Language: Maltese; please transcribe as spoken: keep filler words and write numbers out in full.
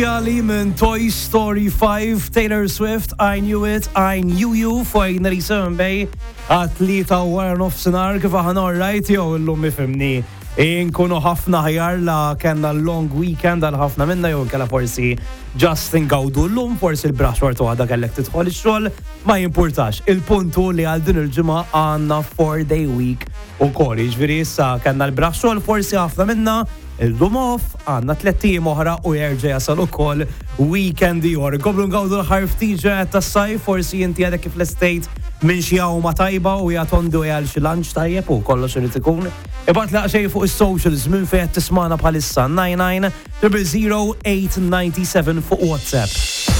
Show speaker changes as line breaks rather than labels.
Jali minn Toy Story five, Taylor Swift, I Knew It, I Knew You, finally seven bay, atleta wara nofsinhar kif aħna orrajt jew illum ifhimni. Inkunu ħafna ħjar la kellna long weekend għal ħafna minna jew kella forsi just ingawdu llum, forsi l-brax xorta għadha kellek tidħol ix-xogħol, ma jimpurtax. Il-puntu li għal din il-ġimgħa għandna four day week ukoll, jiġifieri issa kellna l-brax xogħol forsi ħafna minna il-lum off, għanna tlettijiem oħra u jerġa' jasal ukoll weekend ieħor. Goblu ngawdu l-ħarf tiġa tas-sajf, forsi inti għadek kif l-estate minn xi ma tajba u jagħtondu jgħal xi lunch tajjeb u kollox irid ikun. Ibgħat laq xejn fuq is-socials minn fejn qed tismana bħalissa nine nine zero zero eight nine seven fuq WhatsApp.